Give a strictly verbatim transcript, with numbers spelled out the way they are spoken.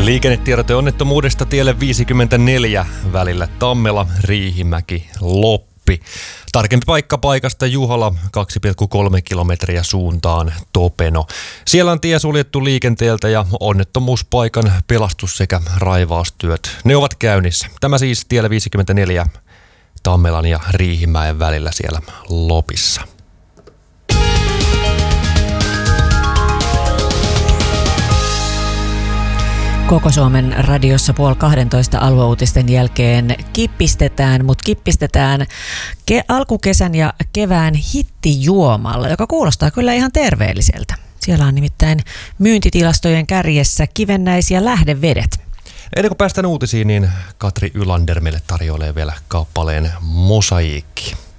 Liikennetiedote onnettomuudesta tielle viisikymmentäneljä välillä Tammela, Riihimäki, Loppi. Tarkempi paikka paikasta Juhola, kaksi pilkku kolme kilometriä suuntaan Topeno. Siellä on tie suljettu liikenteeltä ja onnettomuuspaikan pelastus- sekä raivaustyöt. Ne ovat käynnissä. Tämä siis tielle viisikymmentäneljä Tammelan ja Riihimäen välillä siellä Lopissa. Koko Suomen radiossa puoli kahdentoista alueuutisten jälkeen kippistetään, mutta kippistetään ke- alkukesän ja kevään hittijuomalla, joka kuulostaa kyllä ihan terveelliseltä. Siellä on nimittäin myyntitilastojen kärjessä kivennäis- ja lähdevedet. Ennen kuin päästään uutisiin, niin Katri Ylander meille tarjoilee vielä kappaleen Mosaiikki.